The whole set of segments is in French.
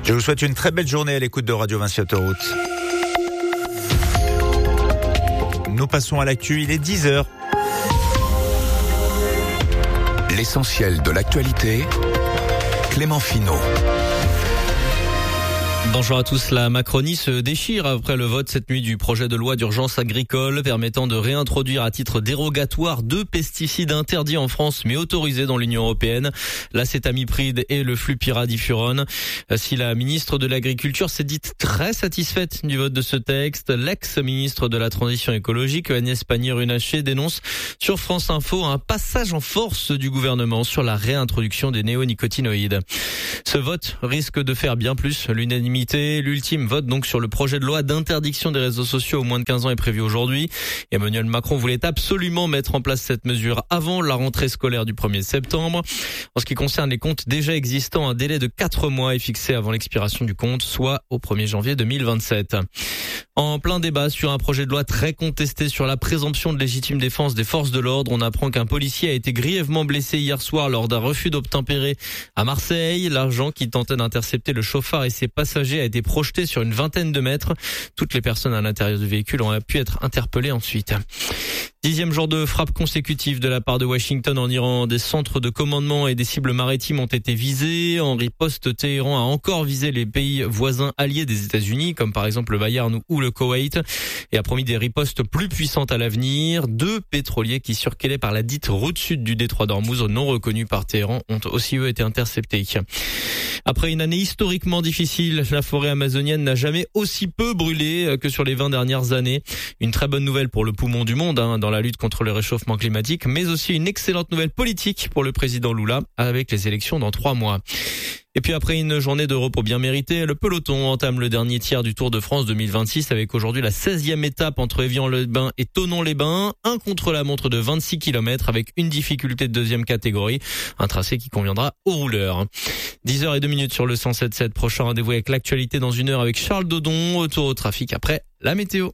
Je vous souhaite une très belle journée à l'écoute de Radio Vinci Autoroute. Nous passons à l'actu, il est 10h. L'essentiel de l'actualité, Clément Finot. Bonjour à tous, la Macronie se déchire après le vote cette nuit du projet de loi d'urgence agricole permettant de réintroduire à titre dérogatoire 2 pesticides interdits en France mais autorisés dans l'Union européenne, l'acétamipride et le flupyradifurone. Si la ministre de l'Agriculture s'est dite très satisfaite du vote de ce texte, l'ex-ministre de la Transition écologique Agnès Pannier-Runacher dénonce sur France Info un passage en force du gouvernement sur la réintroduction des néonicotinoïdes. Ce vote risque de faire bien plus l'unanimité. L'ultime vote donc sur le projet de loi d'interdiction des réseaux sociaux aux moins de 15 ans est prévu aujourd'hui. Emmanuel Macron voulait absolument mettre en place cette mesure avant la rentrée scolaire du 1er septembre. En ce qui concerne les comptes déjà existants, un délai de 4 mois est fixé avant l'expiration du compte, soit au 1er janvier 2027. En plein débat sur un projet de loi très contesté sur la présomption de légitime défense des forces de l'ordre, on apprend qu'un policier a été grièvement blessé hier soir lors d'un refus d'obtempérer à Marseille. L'agent qui tentait d'intercepter le chauffard et ses passagers a été projeté sur une vingtaine de mètres. Toutes les personnes à l'intérieur du véhicule ont pu être interpellées ensuite. 10e jour de frappe consécutive de la part de Washington en Iran. Des centres de commandement et des cibles maritimes ont été visés. En riposte, Téhéran a encore visé les pays voisins alliés des États-Unis, comme par exemple le Bayern ou le Koweït, et a promis des ripostes plus puissantes à l'avenir. 2 pétroliers qui circulaient par la dite route sud du détroit d'Ormuz, non reconnus par Téhéran, ont aussi eux été interceptés. Après une année historiquement difficile, la forêt amazonienne n'a jamais aussi peu brûlé que sur les 20 dernières années. Une très bonne nouvelle pour le poumon du monde dans la lutte contre le réchauffement climatique, mais aussi une excellente nouvelle politique pour le président Lula avec les élections dans 3 mois. Et puis après une journée de repos bien méritée, le peloton entame le dernier tiers du Tour de France 2026 avec aujourd'hui la 16e étape entre Évian-les-Bains et Thonon-les-Bains. Un contre-la-montre de 26 km avec une difficulté de 2e catégorie. Un tracé qui conviendra aux rouleurs. 10h02 sur le 107.7. Prochain rendez-vous avec l'actualité dans 1 heure avec Charles Dodon. Retour au trafic après la météo.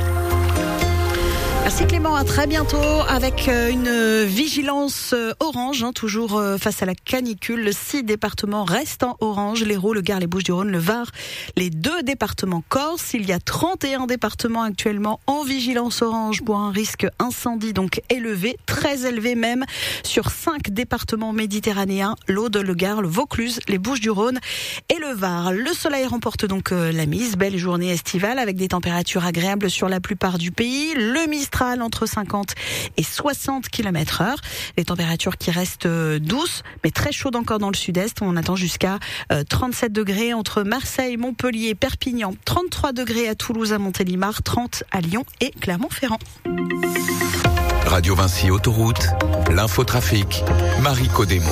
Merci Clément, à très bientôt avec une vigilance orange, toujours face à la canicule. 6 départements restent en orange, l'Hérault, le Gard, les Bouches-du-Rhône, le Var, les 2 départements corse. Il y a 31 départements actuellement en vigilance orange pour un risque incendie donc élevé, très élevé même, sur 5 départements méditerranéens, l'Aude, le Gard, le Vaucluse, les Bouches-du-Rhône et le Var. Le soleil remporte donc la mise, belle journée estivale avec des températures agréables sur la plupart du pays. Le Mistral entre 50 et 60 km/h. Les températures qui restent douces, mais très chaudes encore dans le sud-est. On attend jusqu'à 37 degrés entre Marseille, Montpellier, Perpignan, 33 degrés à Toulouse, à Montélimar, 30 à Lyon et Clermont-Ferrand. Radio Vinci Autoroute, l'infotrafic, Marie Codemo.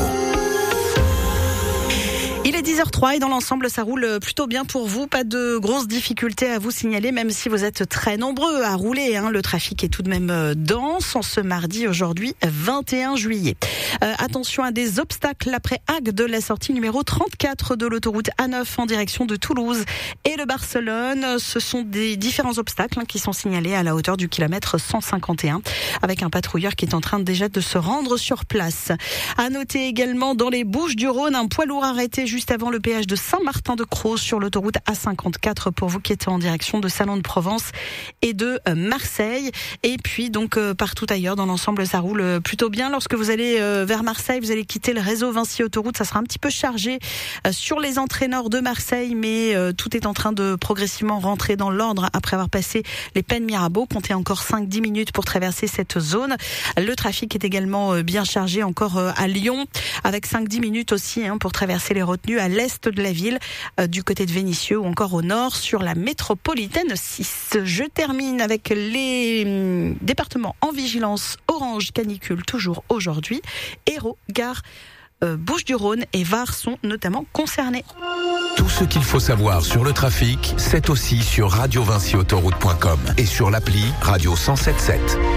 Il est 10h03 et dans l'ensemble, ça roule plutôt bien pour vous. Pas de grosses difficultés à vous signaler, même si vous êtes très nombreux à rouler. Le trafic est tout de même dense en ce mardi, aujourd'hui, 21 juillet. Attention à des obstacles après Agde de la sortie numéro 34 de l'autoroute A9 en direction de Toulouse et de Barcelone. Ce sont des différents obstacles qui sont signalés à la hauteur du kilomètre 151 avec un patrouilleur qui est en train déjà de se rendre sur place. À noter également dans les Bouches-du-Rhône, un poids lourd arrêté juste avant le péage de Saint-Martin-de-Crozes sur l'autoroute A54 pour vous qui êtes en direction de Salon de Provence et de Marseille. Et puis donc partout ailleurs dans l'ensemble, ça roule plutôt bien. Lorsque vous allez vers Marseille, vous allez quitter le réseau Vinci Autoroute, ça sera un petit peu chargé sur les entrées nord de Marseille, mais tout est en train de progressivement rentrer dans l'ordre après avoir passé les Pennes Mirabeau. Comptez encore 5-10 minutes pour traverser cette zone. Le trafic est également bien chargé encore à Lyon, avec 5-10 minutes aussi pour traverser les retenues à l'est de la ville, du côté de Vénissieux ou encore au nord sur la métropolitaine 6. Je termine avec les départements en vigilance orange canicule toujours aujourd'hui. Hérault, Gard, Bouches-du-Rhône et Var sont notamment concernés. Tout ce qu'il faut savoir sur le trafic, c'est aussi sur radiovinciautoroute.com et sur l'appli Radio 107.7.